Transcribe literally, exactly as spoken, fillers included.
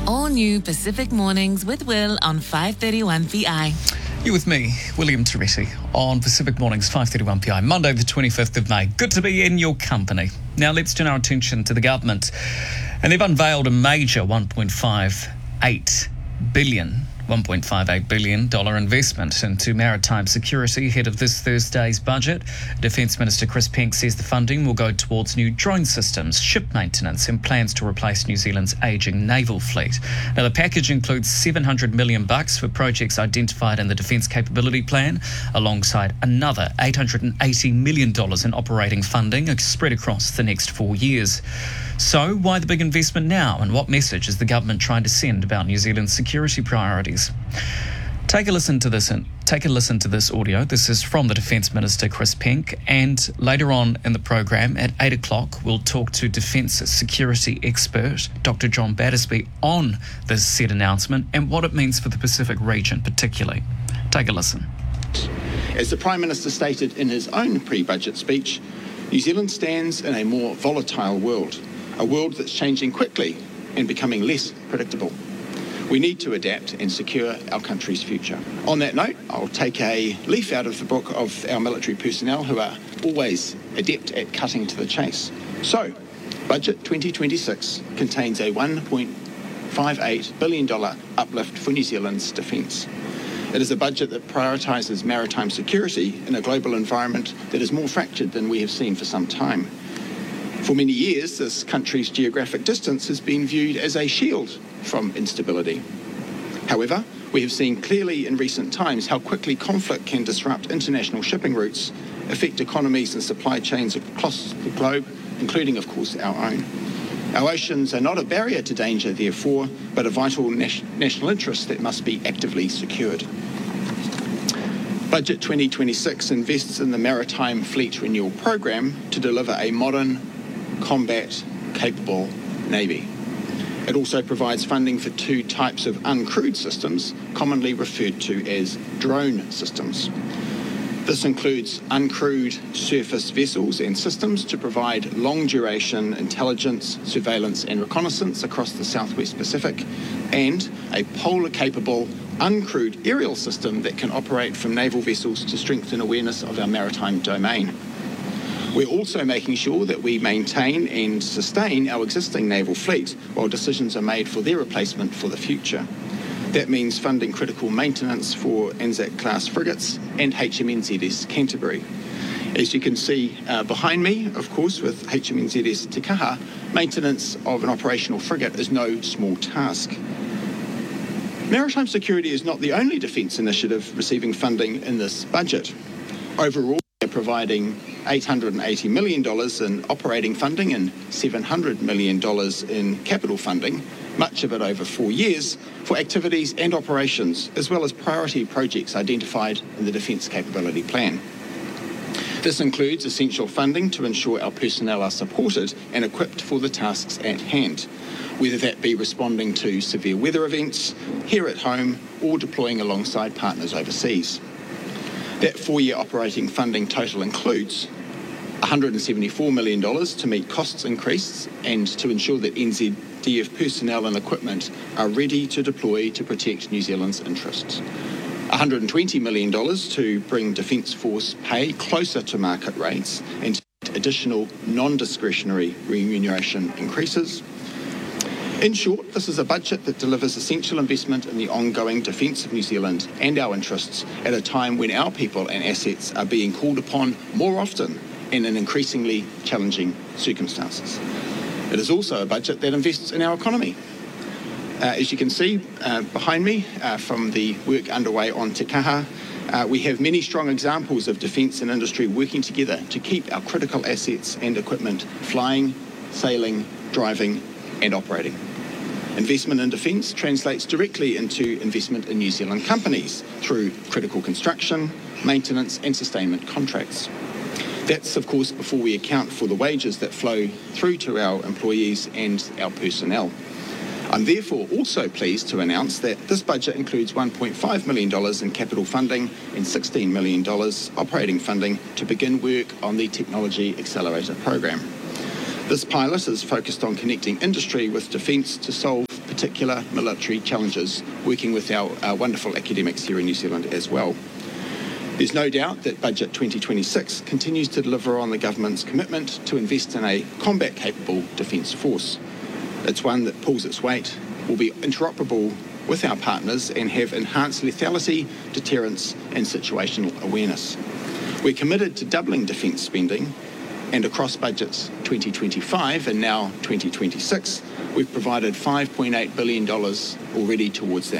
All new Pacific Mornings with Will on five thirty-one P I. You're with me, William Toretti, on Pacific Mornings, five thirty-one P I, Monday the twenty-fifth of May. Good to be in your company. Now let's turn our attention to the government. And they've unveiled a major one point five eight billion one point five eight billion dollars investment into maritime security ahead of this Thursday's budget. Defence Minister Chris Penk says the funding will go towards new drone systems, ship maintenance and plans to replace New Zealand's ageing naval fleet. Now the package includes seven hundred million dollars bucks for projects identified in the Defence Capability Plan, alongside another eight hundred eighty million dollars in operating funding spread across the next four years. So why the big investment now, and what message is the government trying to send about New Zealand's security priorities? Take a listen to this and take a listen to this audio. This is from the Defence Minister Chris Penk, and later on in the program at eight o'clock we'll talk to Defence security expert Doctor John Battersby on this said announcement and what it means for the Pacific region particularly. Take a listen. As the Prime Minister stated in his own pre-budget speech, New Zealand stands in a more volatile world. A world that's changing quickly and becoming less predictable. We need to adapt and secure our country's future. On that note, I'll take a leaf out of the book of our military personnel who are always adept at cutting to the chase. So, Budget twenty twenty-six contains a one point five eight billion dollars uplift for New Zealand's defence. It is a budget that prioritises maritime security in a global environment that is more fractured than we have seen for some time. For many years, this country's geographic distance has been viewed as a shield from instability. However, we have seen clearly in recent times how quickly conflict can disrupt international shipping routes, affect economies and supply chains across the globe, including, of course, our own. Our oceans are not a barrier to danger, therefore, but a vital nas- national interest that must be actively secured. Budget twenty twenty-six invests in the Maritime Fleet Renewal Programme to deliver a modern, combat-capable Navy. It also provides funding for two types of uncrewed systems, commonly referred to as drone systems. This includes uncrewed surface vessels and systems to provide long-duration intelligence, surveillance and reconnaissance across the Southwest Pacific, and a polar-capable uncrewed aerial system that can operate from naval vessels to strengthen awareness of our maritime domain. We're also making sure that we maintain and sustain our existing naval fleet while decisions are made for their replacement for the future. That means funding critical maintenance for Anzac-class frigates and H M N Z S Canterbury. As you can see uh, behind me, of course, with H M N Z S Te Kaha, maintenance of an operational frigate is no small task. Maritime security is not the only defence initiative receiving funding in this budget. Overall, we're providing eight hundred eighty million dollars in operating funding and seven hundred million dollars in capital funding, much of it over four years, for activities and operations, as well as priority projects identified in the Defence Capability Plan. This includes essential funding to ensure our personnel are supported and equipped for the tasks at hand, whether that be responding to severe weather events, here at home, or deploying alongside partners overseas. That four-year operating funding total includes one hundred seventy-four million dollars to meet costs increase and to ensure that N Z D F personnel and equipment are ready to deploy to protect New Zealand's interests. one hundred twenty million dollars to bring Defence Force pay closer to market rates and to additional non-discretionary remuneration increases. In short, this is a budget that delivers essential investment in the ongoing defence of New Zealand and our interests at a time when our people and assets are being called upon more often and in increasingly challenging circumstances. It is also a budget that invests in our economy. Uh, as you can see uh, behind me uh, from the work underway on Te Kaha, uh, we have many strong examples of defence and industry working together to keep our critical assets and equipment flying, sailing, driving and operating. Investment in defence translates directly into investment in New Zealand companies through critical construction, maintenance and sustainment contracts. That's, of course, before we account for the wages that flow through to our employees and our personnel. I'm therefore also pleased to announce that this budget includes one point five million dollars in capital funding and sixteen million dollars operating funding to begin work on the Technology Accelerator program. This pilot is focused on connecting industry with defence to solve particular military challenges, working with our, our wonderful academics here in New Zealand as well. There's no doubt that Budget twenty twenty-six continues to deliver on the government's commitment to invest in a combat-capable defence force. It's one that pulls its weight, will be interoperable with our partners and have enhanced lethality, deterrence and situational awareness. We're committed to doubling defence spending, and across budgets twenty twenty-five and now twenty twenty-six, we've provided five point eight billion dollars already towards that.